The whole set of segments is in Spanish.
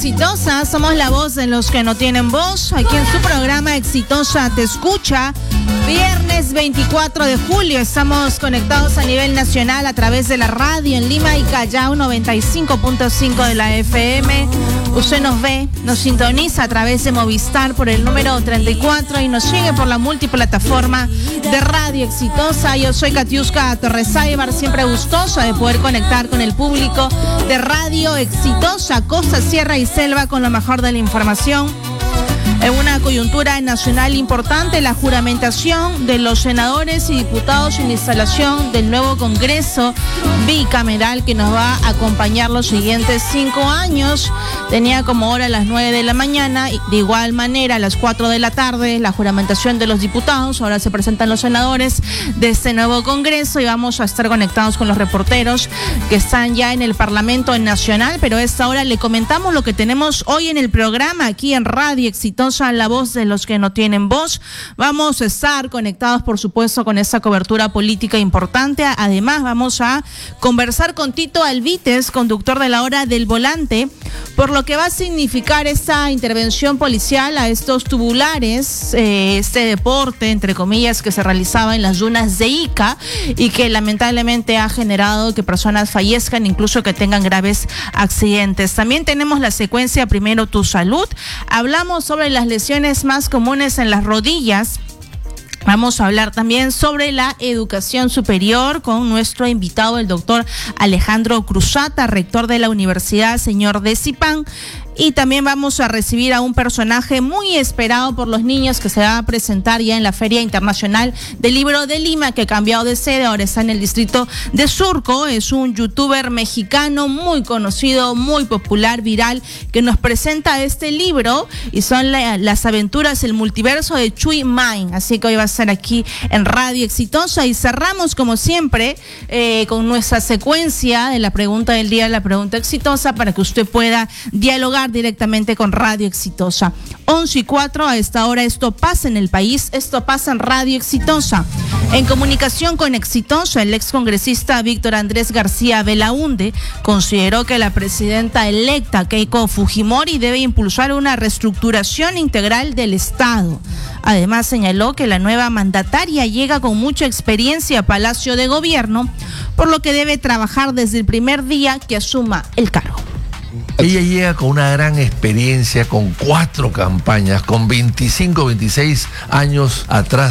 Exitosa, somos la voz de los que no tienen voz. Aquí en su programa Exitosa Te Escucha. Viernes 24 de julio estamos conectados a nivel nacional a través de la radio en Lima y Callao 95.5 de la FM. Usted nos ve, nos sintoniza a través de Movistar por el número 34 y nos sigue por la multiplataforma de Radio Exitosa. Yo soy Katiuska Torres-Aybar, siempre gustosa de poder conectar con el público de Radio Exitosa, Costa, Sierra y Selva con lo mejor de la información. En una coyuntura nacional importante, la juramentación de los senadores y diputados en la instalación del nuevo Congreso bicameral que nos va a acompañar los siguientes 5 años. Tenía como hora a las 9 de la mañana y de igual manera a las 4 de la tarde la juramentación de los diputados. Ahora se presentan los senadores de este nuevo Congreso y vamos a estar conectados con los reporteros que están ya en el Parlamento Nacional, pero a esta hora le comentamos lo que tenemos hoy en el programa aquí en Radio Exitosa, la voz de los que no tienen voz. Vamos a estar conectados, por supuesto, con esta cobertura política importante. Además, vamos a conversar con Tito Alvites, conductor de la Hora del Volante, por lo que va a significar esta intervención policial a estos tubulares, este deporte, entre comillas, que se realizaba en las dunas de Ica y que lamentablemente ha generado que personas fallezcan, incluso que tengan graves accidentes. También tenemos la secuencia Primero Tu Salud. Hablamos sobre las lesiones más comunes en las rodillas. Vamos a hablar también sobre la educación superior con nuestro invitado, el doctor Alejandro Cruzata, rector de la Universidad Señor de Zipán. Y también vamos a recibir a un personaje muy esperado por los niños que se va a presentar ya en la Feria Internacional del Libro de Lima, que ha cambiado de sede, ahora está en el distrito de Surco. Es un youtuber mexicano muy conocido, muy popular, viral, que nos presenta este libro y son las aventuras, el multiverso de Chuy Mine. Así que hoy va a estar aquí en Radio Exitosa y cerramos como siempre con nuestra secuencia de la pregunta del día, la pregunta exitosa, para que usted pueda dialogar directamente con Radio Exitosa. 11:04 a esta hora. Esto pasa en el país, esto pasa en Radio Exitosa. En comunicación con Exitosa, el excongresista Víctor Andrés García Belaúnde consideró que la presidenta electa Keiko Fujimori debe impulsar una reestructuración integral del Estado. Además, señaló que la nueva mandataria llega con mucha experiencia a Palacio de Gobierno, por lo que debe trabajar desde el primer día que asuma el cargo. Ella llega con una gran experiencia, con 4 campañas, con 25, 26 años atrás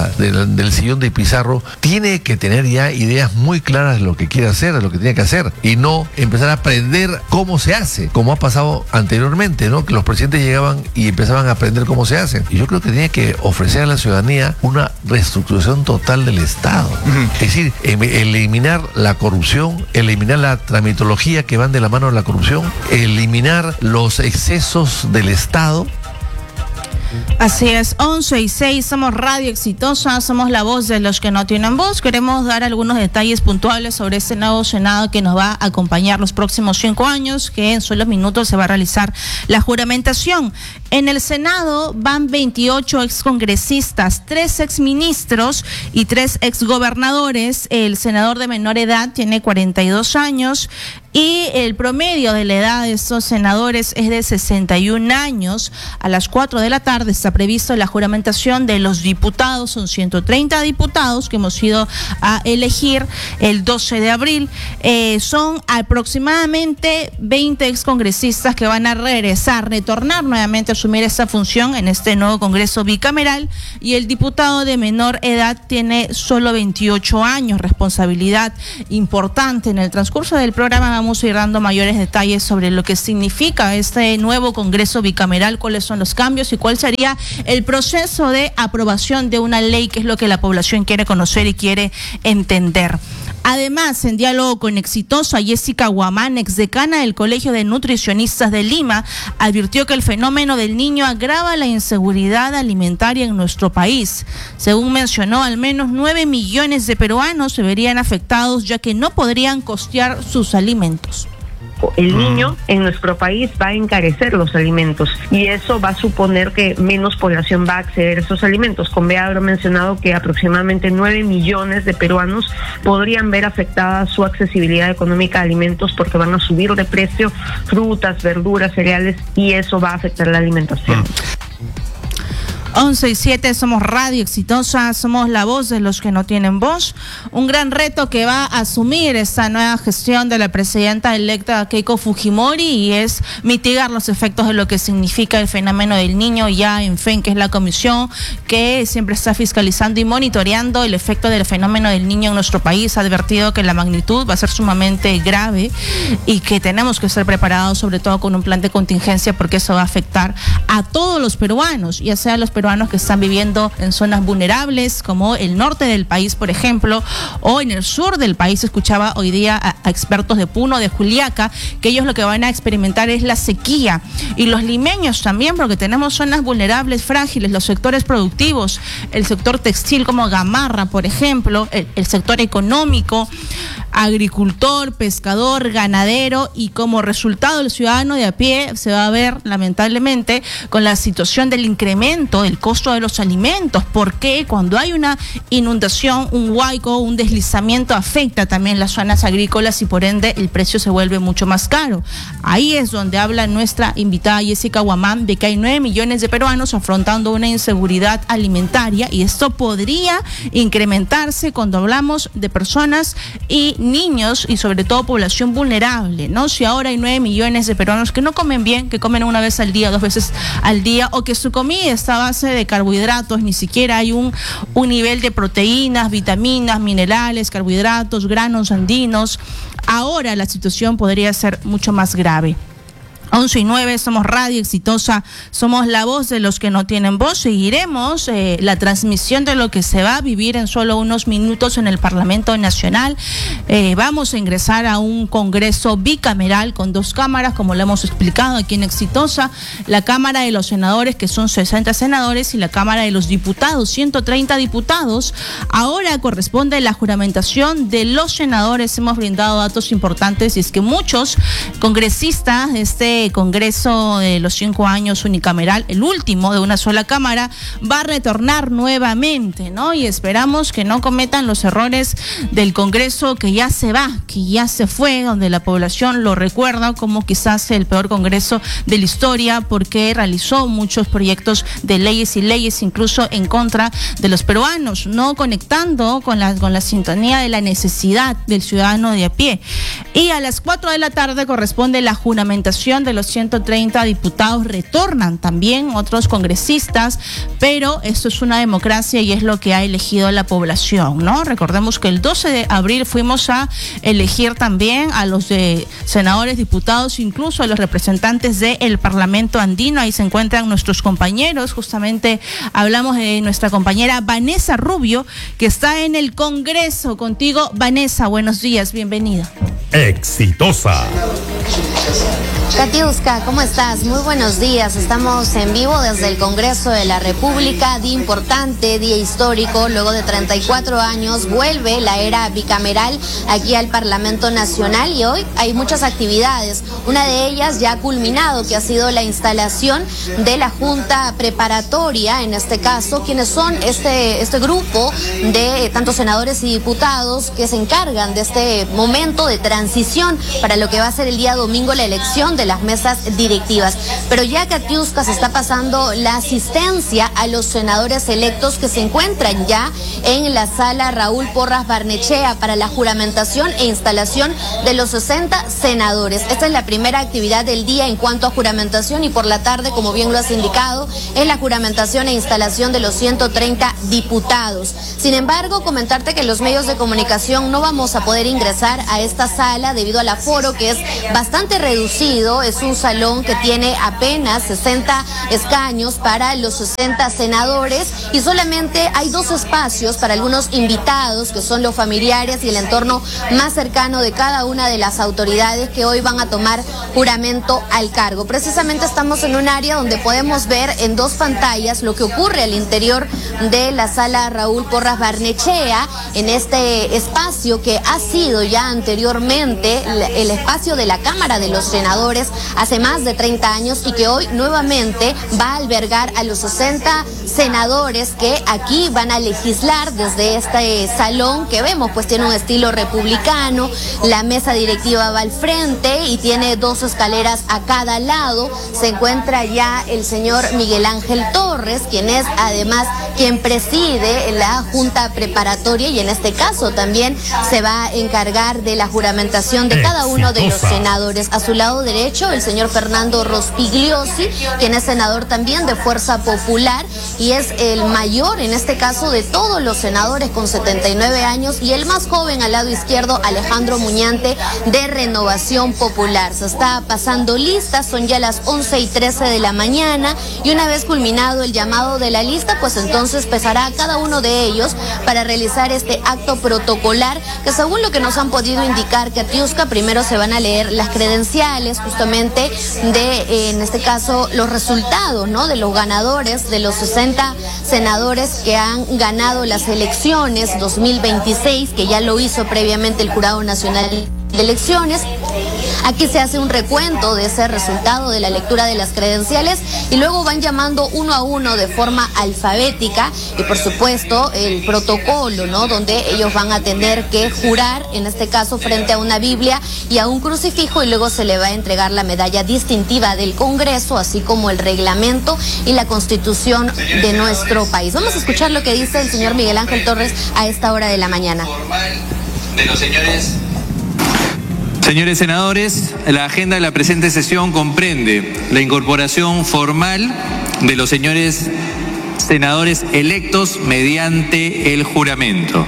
del sillón de Pizarro. Tiene que tener ya ideas muy claras de lo que quiere hacer, de lo que tiene que hacer, y no empezar a aprender cómo se hace, como ha pasado anteriormente, ¿no? Que los presidentes llegaban y empezaban a aprender cómo se hace. Y yo creo que tiene que ofrecer a la ciudadanía una reestructuración total del Estado. Es decir, eliminar la corrupción, eliminar la tramitología que van de la mano de la corrupción, eliminar los excesos del Estado. Así es, 11:06, somos Radio Exitosa, somos la voz de los que no tienen voz. Queremos dar algunos detalles puntuales sobre este nuevo Senado que nos va a acompañar los próximos 5 años, que en solo minutos se va a realizar la juramentación. En el Senado van 28 excongresistas, 3 exministros y 3 exgobernadores. El senador de menor edad tiene 42 años y el promedio de la edad de estos senadores es de 61 años. A las 4 de la tarde está previsto la juramentación de los diputados. Son 130 diputados que hemos ido a elegir el 12 de abril. Son aproximadamente 20 excongresistas que van a retornar nuevamente a asumir esta función en este nuevo Congreso bicameral, y el diputado de menor edad tiene solo 28 años, responsabilidad importante. En el transcurso del programa vamos a ir dando mayores detalles sobre lo que significa este nuevo Congreso bicameral, cuáles son los cambios y cuál sería el proceso de aprobación de una ley, que es lo que la población quiere conocer y quiere entender. Además, en diálogo con Exitosa, Jessica Guamán, exdecana del Colegio de Nutricionistas de Lima, advirtió que el fenómeno del niño agrava la inseguridad alimentaria en nuestro país. Según mencionó, al menos 9 millones de peruanos se verían afectados, ya que no podrían costear sus alimentos. El niño en nuestro país va a encarecer los alimentos y eso va a suponer que menos población va a acceder a esos alimentos. Convea haber mencionado que aproximadamente 9 millones de peruanos podrían ver afectada su accesibilidad económica a alimentos porque van a subir de precio frutas, verduras, cereales y eso va a afectar la alimentación. 11:07, somos Radio Exitosa, somos la voz de los que no tienen voz. Un gran reto que va a asumir esta nueva gestión de la presidenta electa Keiko Fujimori y es mitigar los efectos de lo que significa el fenómeno del niño ya en FEN, que es la comisión que siempre está fiscalizando y monitoreando el efecto del fenómeno del niño en nuestro país. Ha advertido que la magnitud va a ser sumamente grave y que tenemos que estar preparados, sobre todo con un plan de contingencia, porque eso va a afectar a todos los peruanos, ya sea los peruanos que están viviendo en zonas vulnerables como el norte del país, por ejemplo, o en el sur del país. Escuchaba hoy día a expertos de Puno, de Juliaca, que ellos lo que van a experimentar es la sequía, y los limeños también, porque tenemos zonas vulnerables, frágiles, los sectores productivos, el sector textil como Gamarra, por ejemplo, el sector económico, agricultor, pescador, ganadero, y como resultado el ciudadano de a pie se va a ver lamentablemente con la situación del incremento del costo de los alimentos, porque cuando hay una inundación, un huaico, un deslizamiento afecta también las zonas agrícolas y por ende el precio se vuelve mucho más caro. Ahí es donde habla nuestra invitada Jessica Guamán de que hay 9 millones de peruanos afrontando una inseguridad alimentaria y esto podría incrementarse cuando hablamos de personas y niños y sobre todo población vulnerable, ¿no? Si ahora hay 9 millones de peruanos que no comen bien, que comen una vez al día, 2 veces al día, o que su comida está a base de carbohidratos, ni siquiera hay un nivel de proteínas, vitaminas, minerales, carbohidratos, granos andinos, ahora la situación podría ser mucho más grave. 11:09, somos Radio Exitosa, somos la voz de los que no tienen voz. Seguiremos la transmisión de lo que se va a vivir en solo unos minutos en el Parlamento Nacional. Vamos a ingresar a un congreso bicameral con 2 cámaras, como lo hemos explicado aquí en Exitosa, la Cámara de los Senadores, que son 60 senadores, y la Cámara de los Diputados, 130 diputados. Ahora corresponde la juramentación de los senadores. Hemos brindado datos importantes y es que muchos congresistas de este Congreso de los 5 años unicameral, el último de una sola cámara, va a retornar nuevamente, ¿no? Y esperamos que no cometan los errores del Congreso que ya se va, que ya se fue, donde la población lo recuerda como quizás el peor Congreso de la historia, porque realizó muchos proyectos de leyes y leyes incluso en contra de los peruanos, no conectando con la sintonía de la necesidad del ciudadano de a pie. Y a las 4 de la tarde corresponde la juramentación de los 130 diputados. Retornan también otros congresistas, pero esto es una democracia y es lo que ha elegido la población, ¿no? Recordemos que el 12 de abril fuimos a elegir también a los senadores, diputados, incluso a los representantes del Parlamento andino. Ahí se encuentran nuestros compañeros. Justamente hablamos de nuestra compañera Vanessa Rubio, que está en el Congreso. Contigo, Vanessa, buenos días, bienvenida. Exitosa. Katiuska, ¿cómo estás? Muy buenos días. Estamos en vivo desde el Congreso de la República, día importante, día histórico. Luego de 34 años vuelve la era bicameral aquí al Parlamento Nacional y hoy hay muchas actividades. Una de ellas ya ha culminado, que ha sido la instalación de la Junta Preparatoria, en este caso, quienes son este grupo de tantos senadores y diputados que se encargan de este momento de transición para lo que va a ser el día domingo la elección de las mesas directivas. Pero ya, Katiuska, se está pasando la asistencia a los senadores electos que se encuentran ya en la sala Raúl Porras Barnechea para la juramentación e instalación de los 60 senadores. Esta es la primera actividad del día en cuanto a juramentación y por la tarde, como bien lo has indicado, es la juramentación e instalación de los 130 diputados. Sin embargo, comentarte que los medios de comunicación no vamos a poder ingresar a esta sala debido al aforo que es bastante reducido. partido. Es un salón que tiene apenas 60 escaños para los 60 senadores y solamente hay 2 espacios para algunos invitados que son los familiares y el entorno más cercano de cada una de las autoridades que hoy van a tomar juramento al cargo. Precisamente estamos en un área donde podemos ver en 2 pantallas lo que ocurre al interior de la sala Raúl Porras Barnechea, en este espacio que ha sido ya anteriormente el espacio de la Cámara de los Senadores hace más de 30 años y que hoy nuevamente va a albergar a los 60 senadores que aquí van a legislar desde este salón que vemos, pues tiene un estilo republicano, la mesa directiva va al frente y tiene 2 escaleras a cada lado. Se encuentra ya el señor Miguel Ángel Torres, quien es además quien preside la Junta Preparatoria y en este caso también se va a encargar de la juramentación de cada uno de los senadores. A su lado derecho, el señor Fernando Rospigliosi, quien es senador también de Fuerza Popular y es el mayor en este caso de todos los senadores con 79 años y el más joven al lado izquierdo, Alejandro Muñante de Renovación Popular. Se está pasando lista, son ya las 11:13 de la mañana y una vez culminado el llamado de la lista, pues entonces pesará a cada uno de ellos para realizar este acto protocolar que según lo que nos han podido indicar Katiuska, primero se van a leer las credenciales justamente de, en este caso, los resultados, ¿no?, de los ganadores, de los 60 senadores que han ganado las elecciones 2026, que ya lo hizo previamente el Jurado Nacional de Elecciones. Aquí se hace un recuento de ese resultado de la lectura de las credenciales y luego van llamando uno a uno de forma alfabética y por supuesto el protocolo, ¿no?, donde ellos van a tener que jurar, en este caso frente a una Biblia y a un crucifijo y luego se le va a entregar la medalla distintiva del Congreso, así como el reglamento y la Constitución de nuestro país. Vamos a escuchar lo que dice el señor Miguel Ángel Torres a esta hora de la mañana. De los Señores senadores, la agenda de la presente sesión comprende la incorporación formal de los señores senadores electos mediante el juramento.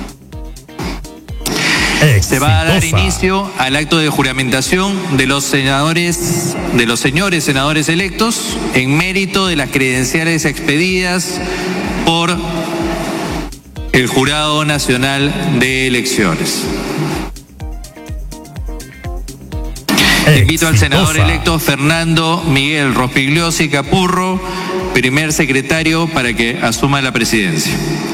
Se va a dar inicio al acto de juramentación de los señores senadores electos en mérito de las credenciales expedidas por el Jurado Nacional de Elecciones. Invito al senador electo Fernando Miguel Rospigliosi Capurro, primer secretario, para que asuma la presidencia.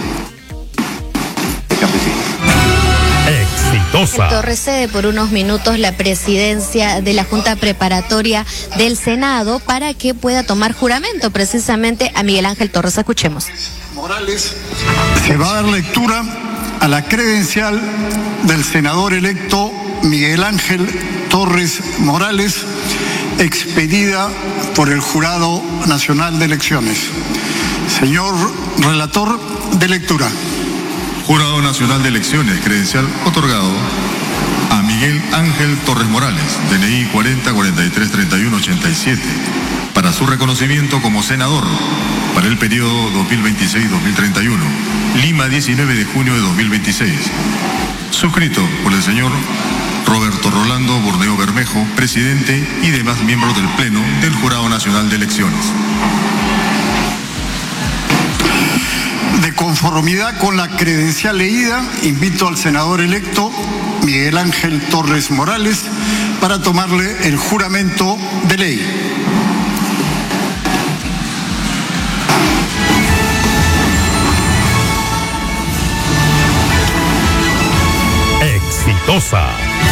Exitosa. Torres cede por unos minutos la presidencia de la Junta Preparatoria del Senado para que pueda tomar juramento precisamente a Miguel Ángel Torres. Escuchemos. Morales, se va a dar lectura a la credencial del senador electo Miguel Ángel Torres Morales, expedida por el Jurado Nacional de Elecciones. Señor relator, de lectura. Jurado Nacional de Elecciones, credencial otorgado a Miguel Ángel Torres Morales, DNI 40433187, para su reconocimiento como senador para el periodo 2026-2031, Lima, 19 de junio de 2026. Suscrito por el señor Roberto Rolando Borneo Bermejo, presidente y demás miembros del Pleno del Jurado Nacional de Elecciones. De conformidad con la credencial leída, invito al senador electo Miguel Ángel Torres Morales para tomarle el juramento de ley. Exitosa.